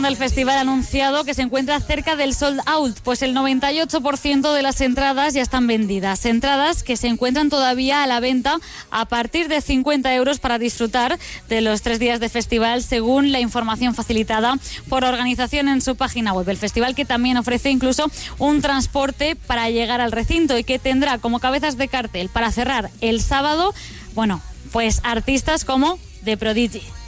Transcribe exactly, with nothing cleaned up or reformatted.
El festival ha anunciado que se encuentra cerca del sold out, pues el noventa y ocho por ciento de las entradas ya están vendidas. Entradas que se encuentran todavía a la venta a partir de cincuenta euros para disfrutar de los tres días de festival, según la información facilitada por la organización en su página web. El festival que también ofrece incluso un transporte para llegar al recinto y que tendrá como cabezas de cartel para cerrar el sábado, bueno, pues artistas como The Prodigy.